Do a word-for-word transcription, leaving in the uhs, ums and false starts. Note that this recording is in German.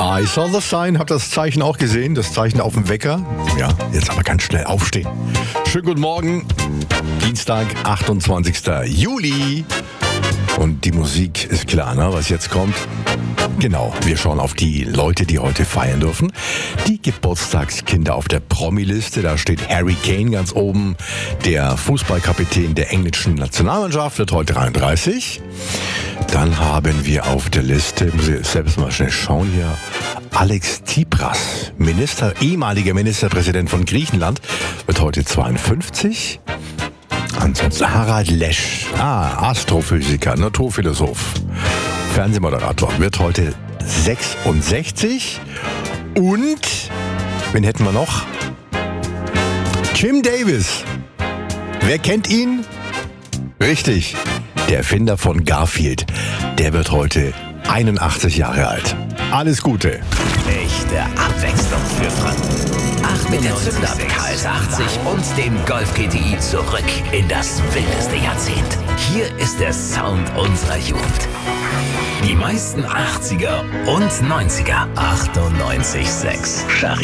I saw the sign, hab das Zeichen auch gesehen, das Zeichen auf dem Wecker. Ja, jetzt aber ganz schnell aufstehen. Schönen guten Morgen, Dienstag, achtundzwanzigster Juli. Und die Musik ist klar, ne, was jetzt kommt. Genau, wir schauen auf die Leute, die heute feiern dürfen. Die Geburtstagskinder auf der Promi-Liste, da steht Harry Kane ganz oben. Der Fußballkapitän der englischen Nationalmannschaft wird heute dreiunddreißig. Dann haben wir auf der Liste, muss ich selbst mal schnell schauen hier, Alex Tsipras, Minister, ehemaliger Ministerpräsident von Griechenland, wird heute zweiundfünfzig. Ansonsten Harald Lesch, ah, Astrophysiker, Naturphilosoph, Fernsehmoderator, wird heute sechsundsechzig. Und, wen hätten wir noch? Jim Davis. Wer kennt ihn? Richtig, der Erfinder von Garfield. Der wird heute einundachtzig Jahre alt. Alles Gute. Echte Abwechslung für Franken. Ach, mit der Zünder K S achtzig und dem Golf G T I zurück in das wildeste Jahrzehnt. Hier ist der Sound unserer Jugend. Die meisten achtziger und neunziger. achtundneunzig Komma sechs. Charivari.